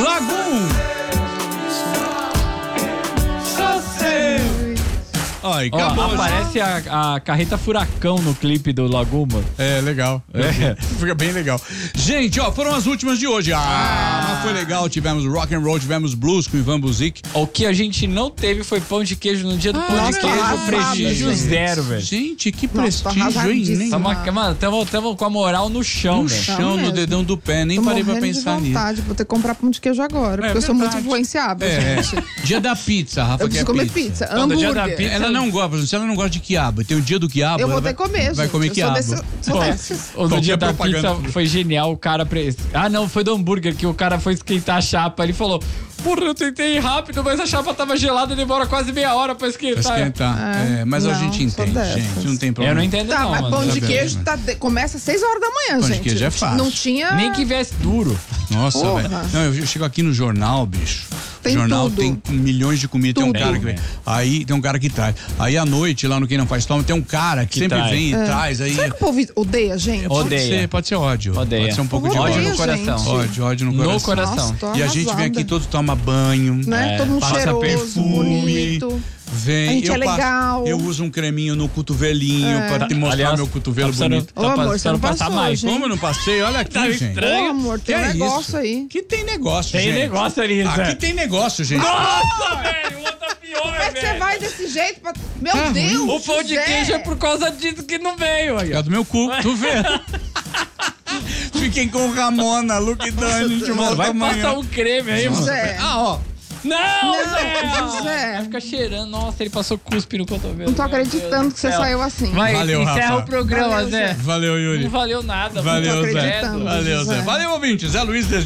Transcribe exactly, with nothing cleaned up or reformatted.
Lagoon. Ai, Ó, acabou. aparece a, a carreta furacão no clipe do Lagoon, mano. É, legal. É. Fica bem legal. Gente, ó, foram as últimas de hoje. Ah, mas foi legal. Tivemos rock and roll, tivemos blues com Ivan Buzik. O que a gente não teve foi pão de queijo no dia do pão Ah, de queijo. nossa, Prestígio gente. zero, velho. Gente, que Nossa, tô prestígio, hein? arrasadíssima. Nem Tamo, mano, tamo, tamo com a moral no chão, no velho. chão, no mesmo. dedão do pé. Nem Tô parei pra morrendo de pensar nisso. vontade, vou ter que comprar pão de queijo agora, É porque eu sou muito verdade. influenciável, É, gente. dia da pizza, a Rafa Eu quer preciso comer pizza. pizza, Então, do dia da hambúrguer. pizza- Ela não gosta, por exemplo, se ela não gosta de quiabo, tem o dia do quiabo, Eu ela vou vai, ter que comer, vai gente. comer eu quiabo. Sou desse, sou dessas. O do Qualquer dia da propaganda. pizza foi genial, o cara... Pre... Ah, não, foi do hambúrguer, que o cara foi esquentar a chapa. Ele falou, porra, eu tentei ir rápido, mas a chapa tava gelada e demora quase meia hora pra esquentar. Pra esquentar. É, É, mas a não, gente sou entende, dessas. gente. Não tem problema. Eu não entendo Tá, não, mas mano. pão de tá queijo bem, tá de- começa às seis horas da manhã, Pão de gente. queijo é fácil. Não tinha... Nem que viesse duro. Nossa, Porra. velho. Não, eu chego aqui no jornal, bicho. Tem jornal tudo. tem milhões de comida. Tem um Tudo. cara que vem. Aí tem um cara que traz. Aí à noite, lá no Quem Não Faz Toma, tem um cara que, Que sempre traz. vem e É. traz. Aí Será que o povo odeia a gente? pode Odeia. ser, pode ser ódio. Odeia. Pode ser um pouco de Odeia, ódio. Ódio no coração. gente. Ódio, ódio no No coração. coração. Nossa, tô E a gente vem arrasada. aqui todo toma banho. Né? É, Todo mundo passa cheiroso, perfume. bonito. Vem, A gente eu é passo- legal. eu uso um creminho no cotovelinho É. pra te mostrar Aliás, meu cotovelo tá precisando- bonito. Ô, amor, você não passar passou, mais. gente. Como eu não passei? Olha aqui, Tá gente. estranho. Ô, amor, tem Que um é negócio isso? aí. Que tem negócio, Tem gente. negócio ali, Zé. Aqui tem negócio, gente. Nossa, velho, outra pior, Como é que você velho. vai desse jeito? Pra... Meu Tá Deus! O pão de José. queijo é por causa disso que não veio. Aí, É ó. do meu cu, tu vê? Fiquem com Ramona, Luke Dani, a gente volta Vai amanhã. passar um creme aí, mano. José. Ah, ó. Não, Não, Zé. José. Vai ficar cheirando. Nossa, ele passou cuspe no cotovelo. Não tô Meu acreditando Deus que você do céu. saiu assim. Vai, Valeu, encerra Rafa. o programa, Valeu, Zé. Zé. Valeu, Yuri. Não valeu nada. Valeu, mano. Zé. acreditando, Valeu, Zé. José. Valeu, ouvinte. Zé Luiz